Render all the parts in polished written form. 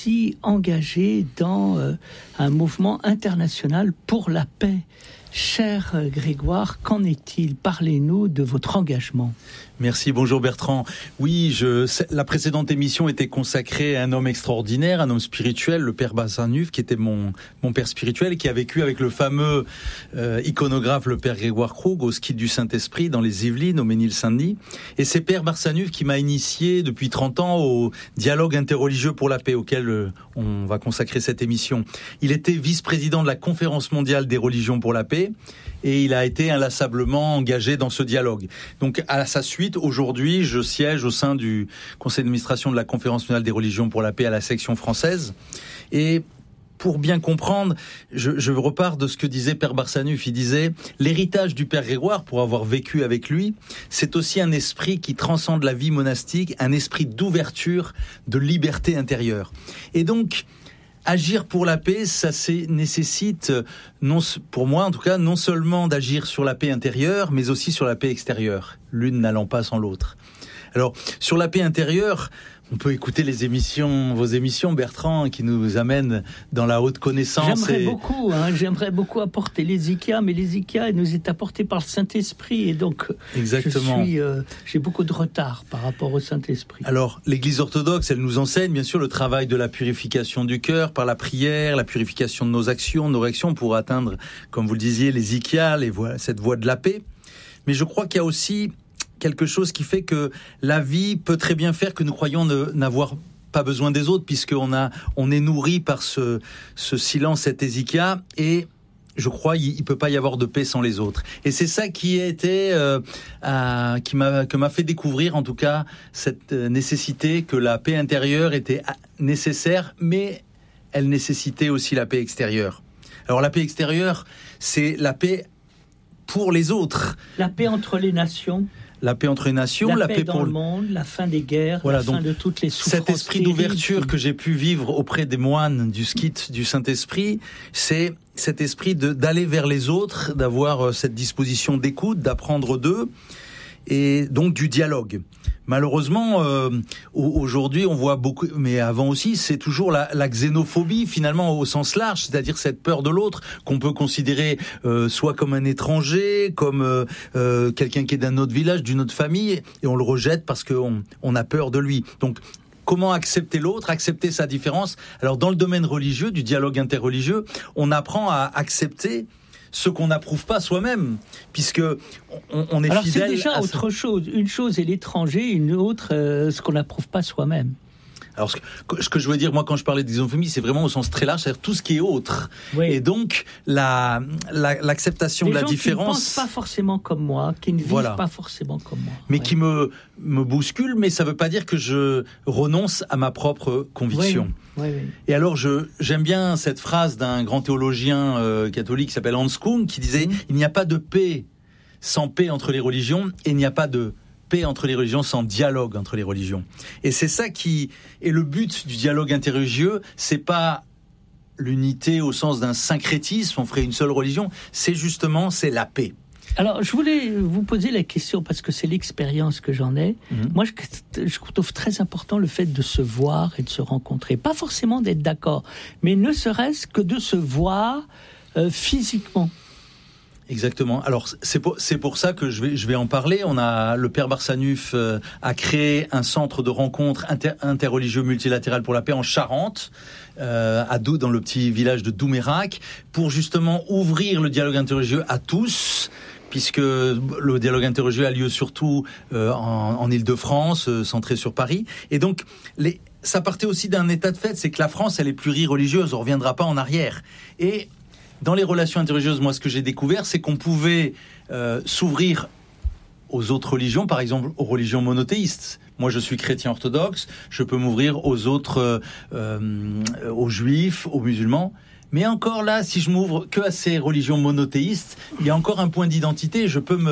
aussi engagé dans un mouvement international pour la paix. Cher Grégoire, qu'en est-il ? Parlez-nous de votre engagement. Merci, bonjour Bertrand. Oui, la précédente émission était consacrée à un homme extraordinaire, un homme spirituel, le père Barsanuph, qui était mon père spirituel et qui a vécu avec le fameux iconographe, le père Grégoire Krug, au ski du Saint-Esprit dans les Yvelines, au Mesnil-Saint-Denis. Et c'est père Barsanuph qui m'a initié depuis 30 ans au dialogue interreligieux pour la paix, auquel on va consacrer cette émission. Il était vice-président de la Conférence mondiale des religions pour la paix et il a été inlassablement engagé dans ce dialogue. Donc à sa suite, aujourd'hui, je siège au sein du conseil d'administration de la Conférence mondiale des religions pour la paix à la section française. Et pour bien comprendre, je repars de ce que disait Père Barsanuph. Il disait, l'héritage du Père Grégoire, pour avoir vécu avec lui, c'est aussi un esprit qui transcende la vie monastique, un esprit d'ouverture, de liberté intérieure. Et donc, agir pour la paix, ça nécessite, pour moi en tout cas, non seulement d'agir sur la paix intérieure, mais aussi sur la paix extérieure, l'une n'allant pas sans l'autre. Alors, sur la paix intérieure, on peut écouter vos émissions, Bertrand, qui nous amènent dans la haute connaissance. J'aimerais beaucoup apporter l'Hésychia, mais l'Hésychia nous est apportée par le Saint-Esprit, et donc exactement. J'ai beaucoup de retard par rapport au Saint-Esprit. Alors, l'Église orthodoxe, elle nous enseigne bien sûr le travail de la purification du cœur par la prière, la purification de nos actions, nos réactions pour atteindre, comme vous le disiez, l'Hésychia, cette voie de la paix. Mais je crois qu'il y a aussi quelque chose qui fait que la vie peut très bien faire que nous croyons n'avoir pas besoin des autres, puisqu'on est nourri par ce silence, cette Hésychia, et je crois il peut pas y avoir de paix sans les autres. Et c'est ça qui m'a fait découvrir en tout cas cette nécessité que la paix intérieure était nécessaire, mais elle nécessitait aussi la paix extérieure. Alors la paix extérieure, c'est la paix pour les autres. La paix entre les nations. La paix entre les nations, la paix dans le monde, la fin des guerres, la fin de toutes les souffrances. Cet esprit d'ouverture que j'ai pu vivre auprès des moines du skit du Saint-Esprit, c'est cet esprit d'aller vers les autres, d'avoir cette disposition d'écoute, d'apprendre d'eux, et donc du dialogue. Malheureusement, aujourd'hui, on voit beaucoup, mais avant aussi, c'est toujours la xénophobie, finalement, au sens large, c'est-à-dire cette peur de l'autre qu'on peut considérer soit comme un étranger, comme quelqu'un qui est d'un autre village, d'une autre famille, et on le rejette parce qu'on a peur de lui. Donc, comment accepter l'autre, accepter sa différence ? Alors, dans le domaine religieux, du dialogue interreligieux, on apprend à accepter ce qu'on n'approuve pas soi-même, puisque on est fidèle. Alors c'est déjà autre chose. Une chose est l'étranger, une autre ce qu'on n'approuve pas soi-même. Alors ce que je veux dire, moi, quand je parlais de xénophobie, c'est vraiment au sens très large, c'est-à-dire tout ce qui est autre. Oui. Et donc l'acceptation de la différence. Les gens qui ne pensent pas forcément comme moi, qui ne vivent pas forcément comme moi, mais qui me bousculent, mais ça ne veut pas dire que je renonce à ma propre conviction. Oui. Et alors, j'aime bien cette phrase d'un grand théologien catholique qui s'appelle Hans Kung, qui disait « Il n'y a pas de paix sans paix entre les religions, et il n'y a pas de paix entre les religions sans dialogue entre les religions. » Et c'est ça qui est le but du dialogue interreligieux. C'est pas l'unité au sens d'un syncrétisme, on ferait une seule religion, c'est la paix. Alors, je voulais vous poser la question, parce que c'est l'expérience que j'en ai. Moi, je trouve très important le fait de se voir et de se rencontrer. Pas forcément d'être d'accord, mais ne serait-ce que de se voir physiquement. Exactement. Alors, c'est pour ça que je vais en parler. Le Père Barsanuph a créé un centre de rencontre interreligieux multilatéral pour la paix en Charente, à Doux, dans le petit village de Doumérac, pour justement ouvrir le dialogue interreligieux à tous, puisque le dialogue interreligieux a lieu surtout en Île-de-France, centré sur Paris. Et donc, ça partait aussi d'un état de fait, c'est que la France, elle est plurireligieuse, on ne reviendra pas en arrière. Et dans les relations interreligieuses, moi, ce que j'ai découvert, c'est qu'on pouvait s'ouvrir aux autres religions, par exemple aux religions monothéistes. Moi, je suis chrétien orthodoxe, je peux m'ouvrir aux autres, aux juifs, aux musulmans. Mais encore là, si je m'ouvre que à ces religions monothéistes, il y a encore un point d'identité. Je peux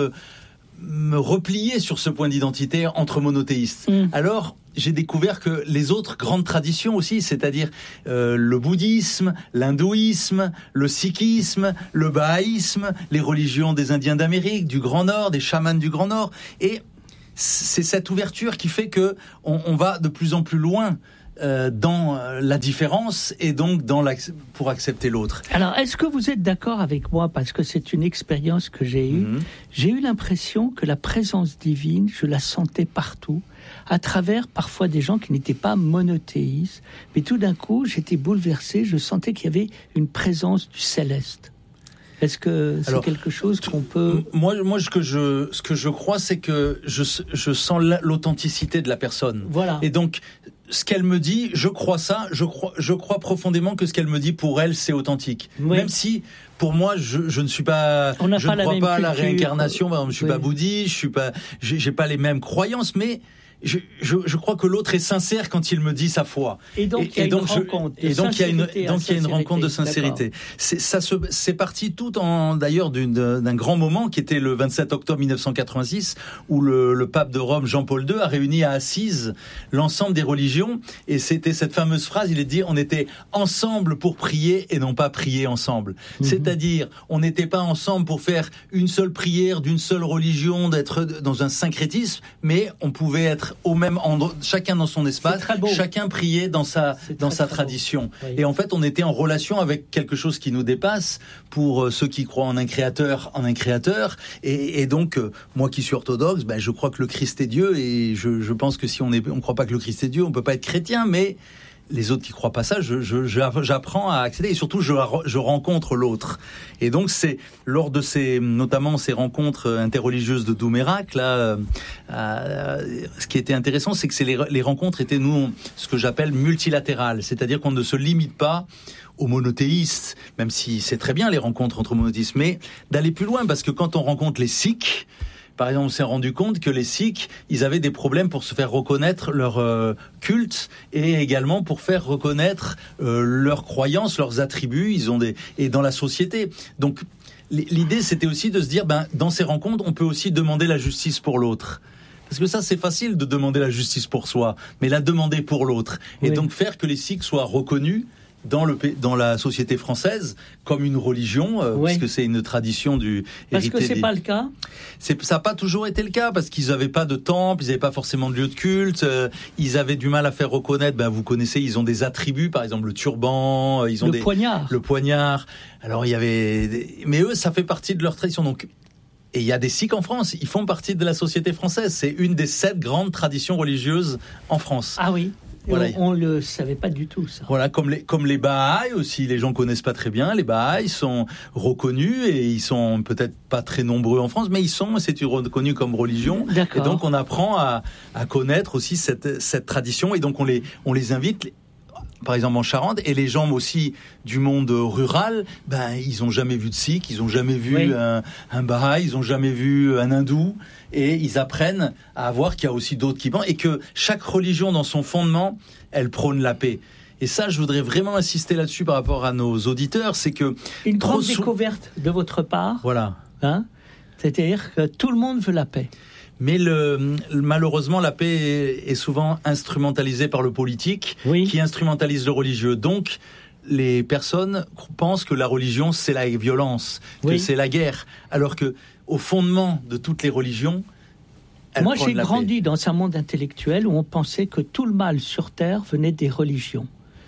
me replier sur ce point d'identité entre monothéistes. Alors, j'ai découvert que les autres grandes traditions aussi, c'est-à-dire le bouddhisme, l'hindouisme, le sikhisme, le bahaïsme, les religions des Indiens d'Amérique, du Grand Nord, des chamans du Grand Nord, et c'est cette ouverture qui fait que on va de plus en plus loin dans la différence et donc pour accepter l'autre. Alors, est-ce que vous êtes d'accord avec moi, parce que c'est une expérience que j'ai eue, j'ai eu l'impression que la présence divine, je la sentais partout, à travers parfois des gens qui n'étaient pas monothéistes, mais tout d'un coup, j'étais bouleversé, je sentais qu'il y avait une présence du céleste. Est-ce que c'est quelque chose qu'on peut... Moi, ce que je crois, c'est que je sens l'authenticité de la personne. Voilà. Et donc, ce qu'elle me dit, je crois ça, je crois profondément que ce qu'elle me dit, pour elle, c'est authentique. Oui. Même si, pour moi, je ne suis pas... Je ne crois pas à la réincarnation, je ne suis pas bouddhiste, j'ai pas les mêmes croyances, mais... Je crois que l'autre est sincère quand il me dit sa foi. Et donc il y a une rencontre de sincérité. C'est parti tout d'ailleurs d'un grand moment qui était le 27 octobre 1986 où le pape de Rome Jean-Paul II a réuni à Assise l'ensemble des religions et c'était cette fameuse phrase, il est dit on était ensemble pour prier et non pas prier ensemble. C'est-à-dire on n'était pas ensemble pour faire une seule prière d'une seule religion, d'être dans un syncrétisme, mais on pouvait être au même endroit, chacun dans son espace, chacun priait dans sa tradition. Oui. Et en fait, on était en relation avec quelque chose qui nous dépasse. Pour ceux qui croient en un créateur, et donc moi qui suis orthodoxe, je crois que le Christ est Dieu, et je pense que si on croit pas que le Christ est Dieu, on peut pas être chrétien, mais les autres qui croient pas ça, j'apprends à accéder et surtout je rencontre l'autre. Et donc c'est lors de notamment ces rencontres interreligieuses de Doumérac là, ce qui était intéressant, c'est que les rencontres étaient ce que j'appelle multilatérales, c'est-à-dire qu'on ne se limite pas aux monothéistes, même si c'est très bien les rencontres entre monothéistes, mais d'aller plus loin, parce que quand on rencontre les Sikhs, par exemple, on s'est rendu compte que les Sikhs, ils avaient des problèmes pour se faire reconnaître leur culte et également pour faire reconnaître leurs croyances, leurs attributs. Et dans la société. Donc, l'idée, c'était aussi de se dire, dans ces rencontres, on peut aussi demander la justice pour l'autre. Parce que ça, c'est facile de demander la justice pour soi, mais la demander pour l'autre. Oui. Et donc faire que les Sikhs soient reconnus dans la société française comme une religion, puisque c'est une tradition du hérité. Parce que c'est pas le cas. Ça n'a pas toujours été le cas, parce qu'ils n'avaient pas de temple, ils n'avaient pas forcément de lieu de culte, ils avaient du mal à faire reconnaître. Vous connaissez, ils ont des attributs, par exemple le turban, ils ont le poignard. Alors il y avait, mais eux, ça fait partie de leur tradition. Donc, et il y a des Sikhs en France, ils font partie de la société française. C'est une des 7 grandes traditions religieuses en France. Ah oui. Voilà. On le savait pas du tout, ça. Voilà, comme les Bahaïs aussi, les gens connaissent pas très bien. Les Bahaïs sont reconnus et ils sont peut-être pas très nombreux en France, mais c'est reconnu comme religion. D'accord. Et donc on apprend à connaître aussi cette tradition, et donc on les invite. Par exemple en Charente, et les gens aussi du monde rural, ils ont jamais vu de Sikh, ils ont jamais vu un Bahaï, ils ont jamais vu un hindou, et ils apprennent à voir qu'il y a aussi d'autres qui pensent, et que chaque religion dans son fondement, elle prône la paix. Et ça, je voudrais vraiment insister là-dessus par rapport à nos auditeurs, c'est que... Une grande découverte de votre part. Voilà. C'est-à-dire que tout le monde veut la paix. Mais malheureusement, la paix est souvent instrumentalisée par le politique, qui instrumentalise le religieux. Donc, les personnes pensent que la religion, c'est la violence, que c'est la guerre. Alors que, au fondement de toutes les religions, moi, j'ai grandi dans un monde intellectuel où on pensait que tout le mal sur Terre venait des religions.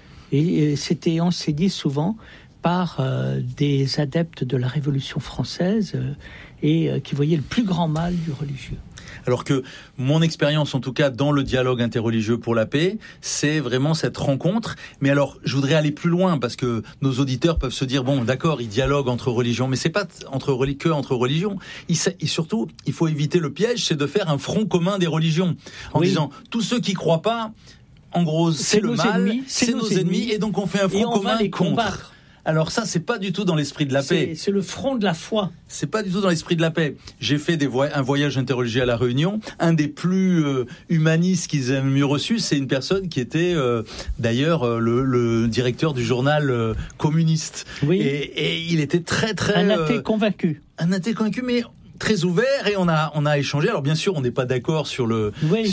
Et c'était enseigné souvent par des adeptes de la Révolution française et qui voyaient le plus grand mal du religieux. Alors que mon expérience, en tout cas dans le dialogue interreligieux pour la paix, c'est vraiment cette rencontre. Mais alors, je voudrais aller plus loin, parce que nos auditeurs peuvent se dire, bon, d'accord, ils dialoguent entre religions, mais c'est pas que entre religions. Et surtout, il faut éviter le piège, c'est de faire un front commun des religions. En disant, tous ceux qui croient pas, en gros, c'est le mal, c'est nos ennemis, et donc on fait un front commun contre. Alors ça, c'est pas du tout dans l'esprit de la paix. C'est le front de la foi. C'est pas du tout dans l'esprit de la paix. J'ai fait un voyage interreligieux à La Réunion. Un des plus humanistes qu'ils aiment mieux reçu, c'est une personne qui était d'ailleurs le directeur du journal communiste. Oui. Et il était très très... Un athée convaincu. Un athée convaincu, mais... très ouvert, et on a échangé. Alors bien sûr, on n'est pas d'accord sur le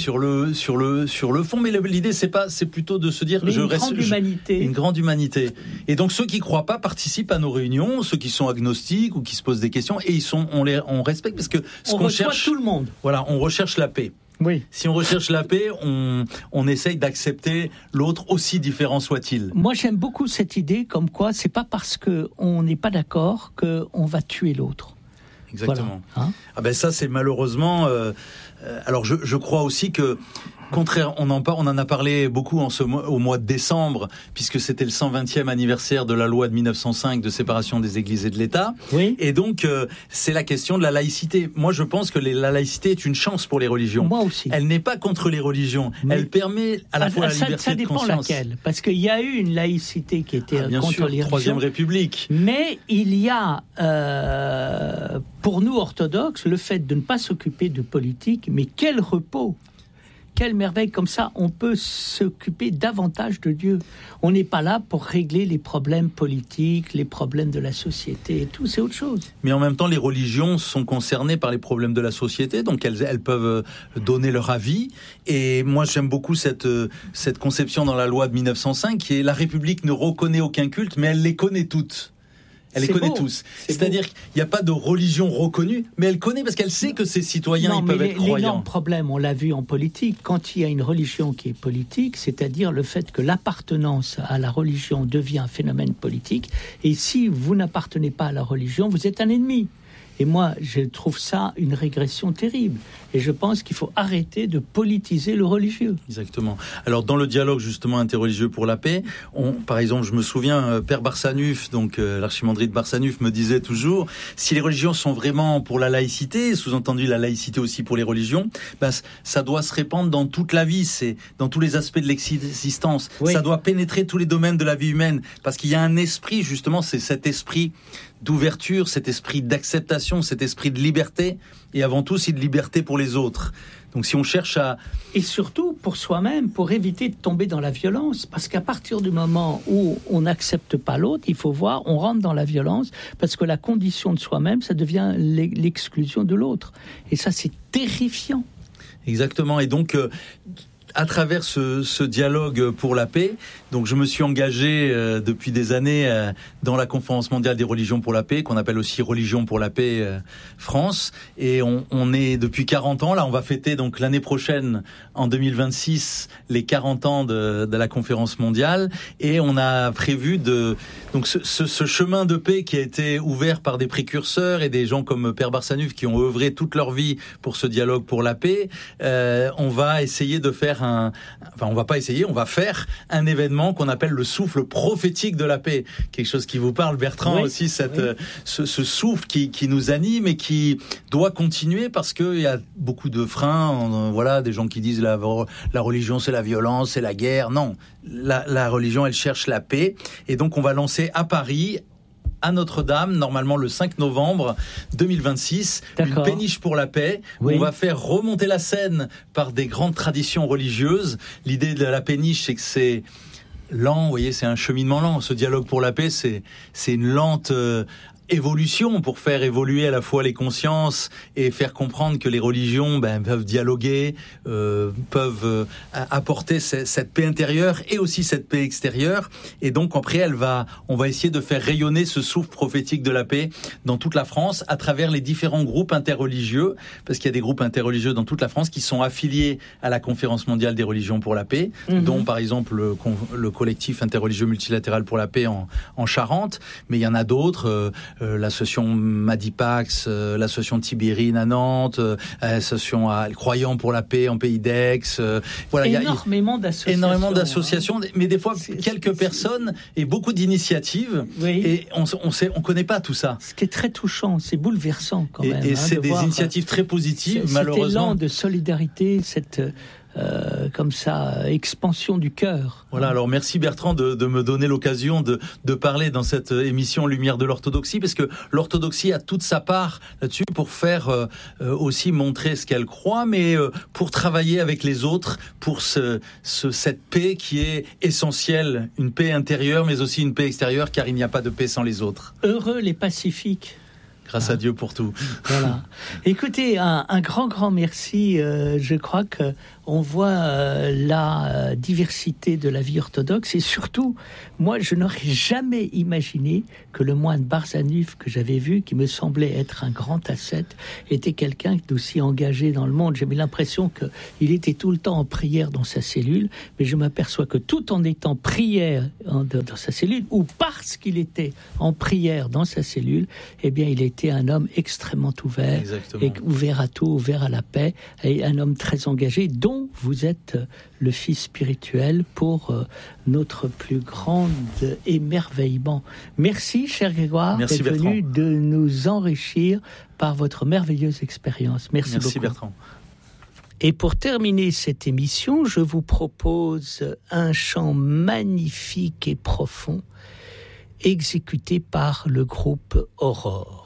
fond, mais l'idée c'est plutôt de se dire une grande humanité. Et donc ceux qui croient pas participent à nos réunions, ceux qui sont agnostiques ou qui se posent des questions, et on respecte, parce que on reçoit tout le monde. Voilà, on recherche la paix. Oui. Si on recherche la paix, on essaye d'accepter l'autre, aussi différent soit-il. Moi, j'aime beaucoup cette idée, comme quoi c'est pas parce qu'on n'est pas d'accord qu'on va tuer l'autre. Exactement. Voilà. Ça, c'est malheureusement... alors, je crois aussi que... Contraire, on en a parlé beaucoup au mois de décembre, puisque c'était le 120e anniversaire de la loi de 1905 de séparation des églises et de l'État. Oui. Et donc, c'est la question de la laïcité. Moi, je pense que la laïcité est une chance pour les religions. Moi aussi. Elle n'est pas contre les religions. Mais elle permet à la fois la liberté de conscience. Ça dépend laquelle. Parce qu'il y a eu une laïcité qui était contre les religions. Troisième République. Mais il y a, pour nous orthodoxes, le fait de ne pas s'occuper de politique, mais quel repos! Quelle merveille, comme ça, on peut s'occuper davantage de Dieu. On n'est pas là pour régler les problèmes politiques, les problèmes de la société et tout, c'est autre chose. Mais en même temps, les religions sont concernées par les problèmes de la société, donc elles peuvent donner leur avis. Et moi, j'aime beaucoup cette conception dans la loi de 1905, qui est la République ne reconnaît aucun culte, mais elle les connaît toutes. Elle les connaît tous. C'est-à-dire qu'il n'y a pas de religion reconnue, mais elle connaît parce qu'elle sait que ses citoyens ils peuvent être croyants. L'énorme problème, on l'a vu en politique, quand il y a une religion qui est politique, c'est-à-dire le fait que l'appartenance à la religion devient un phénomène politique, et si vous n'appartenez pas à la religion, vous êtes un ennemi. Et moi, je trouve ça une régression terrible. Et je pense qu'il faut arrêter de politiser le religieux. Exactement. Alors, dans le dialogue, justement, interreligieux pour la paix, par exemple, je me souviens, Père Barsanuph, donc l'archimandrite Barsanuph, me disait toujours, si les religions sont vraiment pour la laïcité, sous-entendu la laïcité aussi pour les religions, ça doit se répandre dans toute la vie, c'est dans tous les aspects de l'existence. Oui. Ça doit pénétrer tous les domaines de la vie humaine, parce qu'il y a un esprit, justement, c'est cet esprit d'ouverture, cet esprit d'acceptation, cet esprit de liberté, et avant tout, c'est de liberté pour les autres. Donc si on cherche à... Et surtout pour soi-même, pour éviter de tomber dans la violence, parce qu'à partir du moment où on n'accepte pas l'autre, il faut voir, on rentre dans la violence, parce que la condition de soi-même, ça devient l'exclusion de l'autre. Et ça, c'est terrifiant. Exactement, et donc... à travers ce dialogue pour la paix, donc je me suis engagé depuis des années dans la Conférence mondiale des religions pour la paix, qu'on appelle aussi Religion pour la paix France, et on est depuis 40 ans, là on va fêter donc l'année prochaine, en 2026, les 40 ans de la Conférence mondiale, et on a prévu donc ce chemin de paix qui a été ouvert par des précurseurs et des gens comme Père Barsanuph qui ont œuvré toute leur vie pour ce dialogue pour la paix, on va essayer de faire on va faire un événement qu'on appelle le souffle prophétique de la paix. Quelque chose qui vous parle, Bertrand, oui, aussi, ce souffle qui nous anime et qui doit continuer parce qu'il y a beaucoup de freins, des gens qui disent la religion c'est la violence, c'est la guerre. Non, la religion elle cherche la paix, et donc on va lancer à Paris, à Notre-Dame, normalement le 5 novembre 2026, une péniche pour la paix, où on va faire remonter la Seine par des grandes traditions religieuses. L'idée de la péniche, c'est que c'est lent, vous voyez, c'est un cheminement lent. Ce dialogue pour la paix, c'est une lente évolution pour faire évoluer à la fois les consciences et faire comprendre que les religions peuvent dialoguer, peuvent apporter cette paix intérieure et aussi cette paix extérieure. Et donc après, on va essayer de faire rayonner ce souffle prophétique de la paix dans toute la France à travers les différents groupes interreligieux, parce qu'il y a des groupes interreligieux dans toute la France qui sont affiliés à la Conférence mondiale des religions pour la paix, dont par exemple le collectif interreligieux multilatéral pour la paix en Charente, mais il y en a d'autres, l'association Madipax, l'association Tibérine à Nantes, l'association Croyants pour la paix en Pays d'Aix. Il y a énormément d'associations, mais des fois quelques personnes et beaucoup d'initiatives. Oui. Et on connaît pas tout ça. Ce qui est très touchant, c'est bouleversant quand même. Et c'est des initiatives très positives, malheureusement. Cet élan de solidarité, cette comme ça, expansion du cœur. Voilà, alors merci Bertrand de me donner l'occasion de parler dans cette émission Lumière de l'Orthodoxie, parce que l'Orthodoxie a toute sa part là-dessus pour faire aussi montrer ce qu'elle croit, mais pour travailler avec les autres, pour cette paix qui est essentielle, une paix intérieure, mais aussi une paix extérieure, car il n'y a pas de paix sans les autres. Heureux les pacifiques. Grâce à Dieu pour tout. Voilà. Écoutez, un grand merci. Je crois que on voit la diversité de la vie orthodoxe, et surtout, moi, je n'aurais jamais imaginé que le moine Barzanuf que j'avais vu, qui me semblait être un grand ascète, était quelqu'un d'aussi engagé dans le monde. J'avais l'impression qu'il était tout le temps en prière dans sa cellule, mais je m'aperçois que tout en étant prière dans sa cellule, ou parce qu'il était en prière dans sa cellule, eh bien, il était un homme extrêmement ouvert. Exactement. Et ouvert à tout, ouvert à la paix, et un homme très engagé, dont vous êtes le fils spirituel pour notre plus grand émerveillement. Merci, cher Grégoire, d'être venu de nous enrichir par votre merveilleuse expérience. Merci beaucoup. Bertrand. Et pour terminer cette émission, je vous propose un chant magnifique et profond, exécuté par le groupe Aurore.